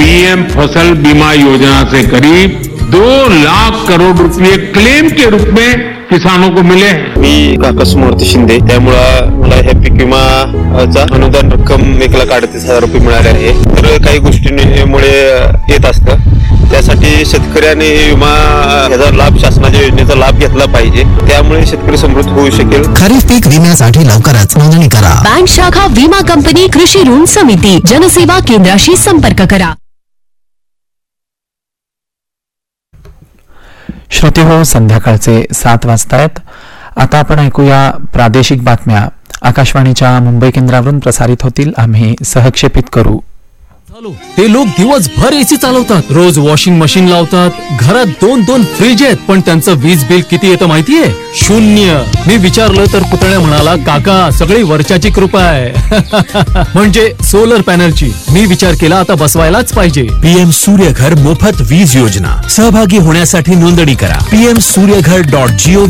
PM फसल बीमा योजना से करीब 2 लाख करोड़ रुपए क्लेम के रूप में किसानों को मिले हैं। मी काकास मूर्ती शिंदे, त्यामुळे मला ह्या पीक विमाचा अनुदान रक्कम 1,38,000 रुपये मिळाले आहे. तर काही गोष्टींमुळे येत असतं, त्यासाठी शेतकऱ्याने विमा याचा लाभ, शासनाच्या योजनेचा लाभ घेतला पाहिजे. त्यामुळे शेतकरी समृद्ध होऊ शकेल. खरीप पीक विम्यासाठी लवकरच नोंदणी करा. बँक शाखा, विमा कंपनी, कृषी ऋण समिती, जनसेवा केंद्राशी संपर्क करा. श्रोतेहो, संध्याकाळचे 7 वाजतायत. आता आपण ऐकूया प्रादेशिक बातम्या. आकाशवाणीच्या मुंबई केंद्रावरून प्रसारित होतील. आम्ही सहक्षेपित करू. ते लोक दिवसभर एसी चालवतात, रोज वॉशिंग मशीन लावतात, घरात 2-2 फ्रीज आहेत, पण त्यांचं वीज बिल किती येतं माहितीये? 0. मी विचारलं तर पुतण्या म्हणाला, काका सगळी वर्षाची कृपा आहे. म्हणजे सोलर पॅनलची. मी विचार केला आता बसवायलाच पाहिजे. पीएम सूर्यघर मोफत वीज योजना सहभागी होण्यासाठी नोंदणी करा. pmsuryaghar.gov